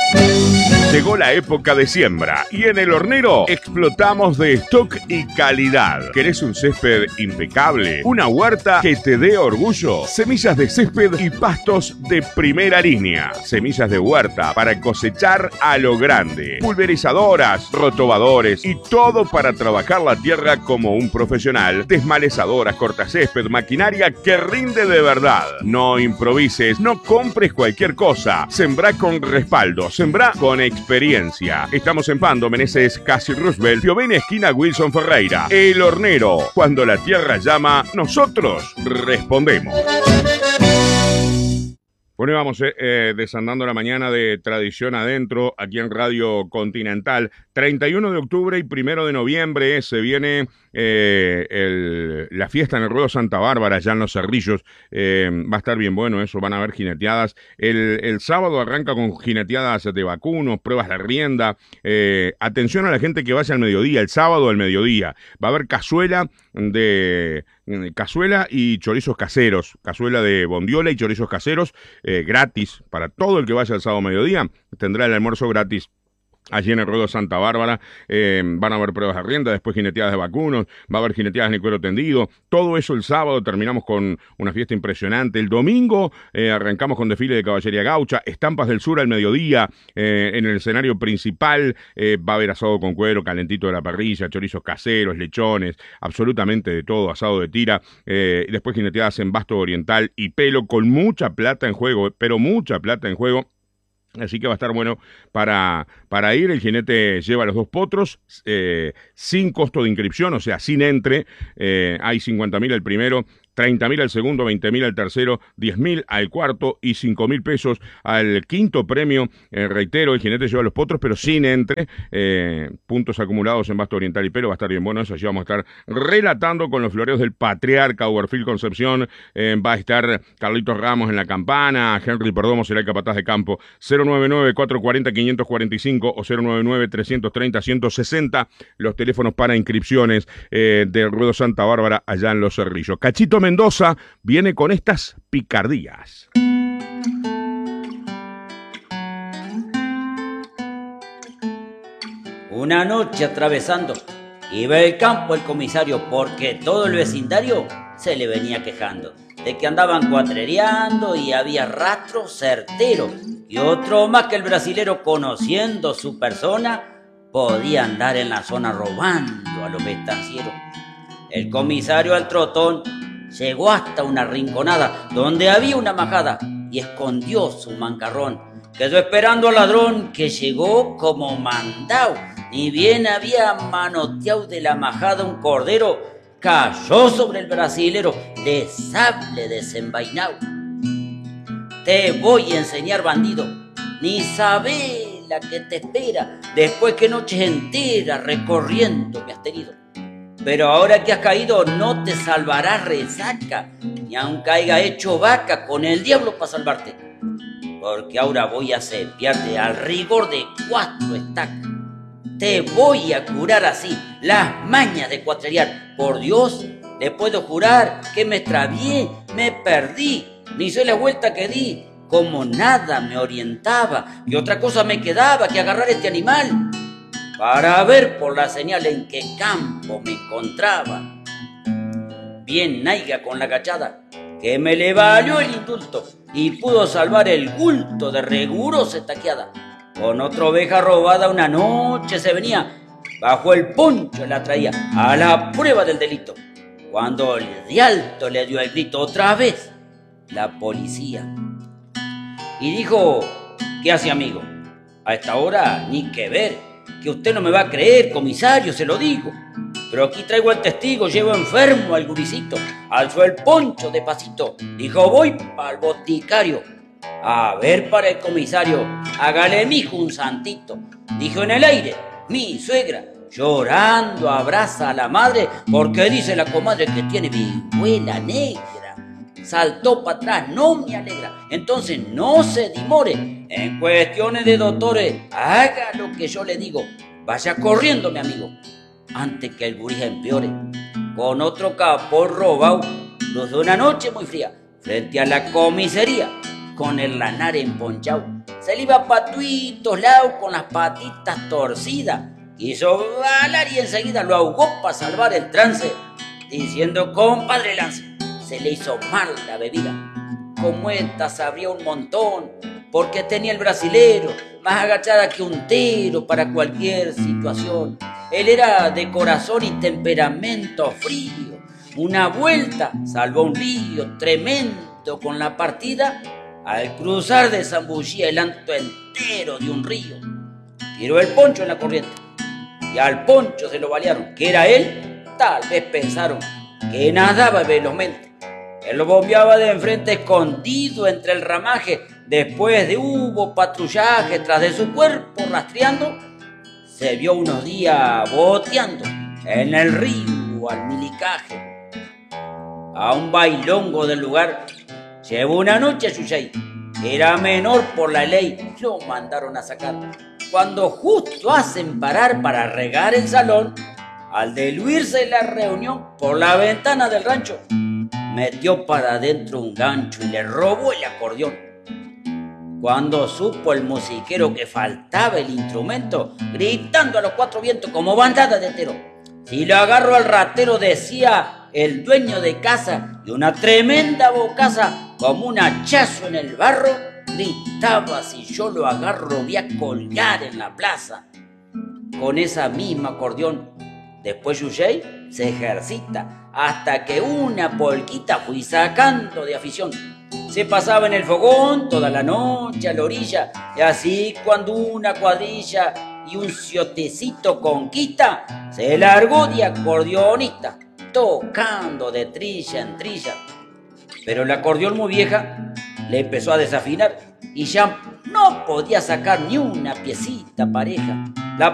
Llegó la época de siembra y en El Hornero explotamos de stock y calidad. ¿Querés un césped impecable? ¿Una huerta que te dé orgullo? Semillas de césped y pastos de primera línea. Semillas de huerta para cosechar a lo grande. Pulverizadoras, rotobadores y todo para trabajar la tierra como un profesional. Desmalezadoras, cortacésped, maquinaria que rinde de verdad. No improvises, no compres cualquier cosa. Sembrá con respaldo, sembrá con experiencia. Estamos en Pando, Meneses, Casi Roosevelt, Piovene, esquina Wilson Ferreira. El Hornero. Cuando la tierra llama, nosotros respondemos. Bueno, y vamos desandando la mañana de Tradición Adentro, aquí en Radio Continental. 31 de octubre y 1 de noviembre se viene la fiesta en el Ruedo Santa Bárbara, allá en Los Cerrillos. Va a estar bien bueno eso, van a haber jineteadas. El sábado arranca con jineteadas de vacunos, pruebas de rienda. Atención a la gente que vaya al mediodía, el sábado al mediodía. Va a haber cazuela y chorizos caseros, cazuela de bondiola y chorizos caseros, gratis para todo el que vaya el sábado a mediodía. Tendrá el almuerzo gratis allí en el Ruedo Santa Bárbara. Van a haber pruebas de rienda, después jineteadas de vacunos, va a haber jineteadas en cuero tendido, todo eso el sábado. Terminamos con una fiesta impresionante. El domingo arrancamos con desfile de caballería gaucha, estampas del sur al mediodía. En el escenario principal va a haber asado con cuero, calentito de la parrilla, chorizos caseros, lechones, absolutamente de todo, asado de tira. Y después jineteadas en basto oriental y pelo, con mucha plata en juego, pero mucha plata en juego. Así que va a estar bueno para ir. El jinete lleva los 2 potros, sin costo de inscripción, o sea, sin entre. Hay 50.000 el primero, 30.000 al segundo, 20.000 al tercero, 10.000 al cuarto y 5.000 pesos al quinto premio. Reitero, el jinete lleva los potros, pero sin entre. Puntos acumulados en basto oriental y pelo. Va a estar bien bueno eso. Allí vamos a estar relatando con los floreos del Patriarca, Uberfil Concepción. Va a estar Carlitos Ramos en la campana. Henry Perdomo será el capataz de campo. 099-440-545 o 099-330-160. Los teléfonos para inscripciones del Ruedo Santa Bárbara allá en Los Cerrillos. Cachito Mendoza viene con estas picardías. Una noche atravesando, iba el campo el comisario porque todo el vecindario se le venía quejando de que andaban cuatrereando y había rastro certero, y otro más que el brasilero, conociendo su persona, podía andar en la zona robando a los estancieros. El comisario al trotón llegó hasta una rinconada donde había una majada y escondió su mancarrón. Quedó esperando al ladrón que llegó como mandado. Ni bien había manoteado de la majada un cordero, cayó sobre el brasilero de sable desenvainado. Te voy a enseñar, bandido, ni sabés la que te espera después que noches enteras recorriendo me has tenido. Pero ahora que has caído no te salvarás resaca, ni aun caiga hecho vaca con el diablo para salvarte. Porque ahora voy a cepillarte al rigor de 4 estacas. Te voy a curar así las mañas de cuatrerear. Por Dios, le puedo jurar que me extravié, me perdí, ni sé la vuelta que di. Como nada me orientaba y otra cosa me quedaba que agarrar este animal para ver por la señal en qué campo me encontraba. Bien naiga con la cachada, que me le valió el indulto y pudo salvar el bulto de rigurosa estaqueada. Con otra oveja robada una noche se venía, bajo el poncho la traía a la prueba del delito. Cuando el de alto le dio el grito otra vez, la policía. Y dijo, ¿qué hace, amigo? A esta hora ni que ver. Que usted no me va a creer, comisario, se lo digo. Pero aquí traigo al testigo, llevo enfermo al guricito. Alzó el poncho de pasito, dijo, voy pa'l boticario. A ver para el comisario, hágale mijo un santito. Dijo en el aire, mi suegra, llorando abraza a la madre, porque dice la comadre que tiene vihuela negra. Saltó para atrás, no me alegra, entonces no se dimore. En cuestiones de doctores, haga lo que yo le digo. Vaya corriendo, mi amigo, antes que el gurí empeore. Con otro capó robado, luz de una noche muy fría, frente a la comisaría, con el lanar emponchado. Se le iba pa' tuitos lados con las patitas torcidas. Quiso balar y enseguida lo ahogó para salvar el trance, diciendo: compadre Lance, se le hizo mal la bebida. Como esta sabría un montón, porque tenía el brasilero más agachada que un tiro para cualquier situación. Él era de corazón y temperamento frío. Una vuelta salvó un lío tremendo con la partida. Al cruzar desambullía el anto entero de un río. Tiró el poncho en la corriente y al poncho se lo balearon. ¿Que era él? Tal vez pensaron que nadaba velozmente. Él lo bombeaba de enfrente escondido entre el ramaje. Después de hubo patrullaje tras de su cuerpo rastreando, se vio unos días boteando en el río al milicaje. A un bailongo del lugar llevó una noche a Yuyay. Era menor por la ley, lo mandaron a sacar. Cuando justo hacen parar para regar el salón, al diluirse la reunión por la ventana del rancho, metió para adentro un gancho y le robó el acordeón. Cuando supo el musiquero que faltaba el instrumento, gritando a los cuatro vientos como bandada de tero: si lo agarro al ratero, decía el dueño de casa, y una tremenda bocaza como un hachazo en el barro, gritaba: si yo lo agarro voy a colgar en la plaza. Con esa misma acordeón, después Yuyay se ejercita hasta que una polquita fui sacando de afición. Se pasaba en el fogón toda la noche a la orilla, y así cuando una cuadrilla y un ciotecito conquista, se largó de acordeonista, tocando de trilla en trilla. Pero la acordeón muy vieja le empezó a desafinar y ya no podía sacar ni una piecita pareja. La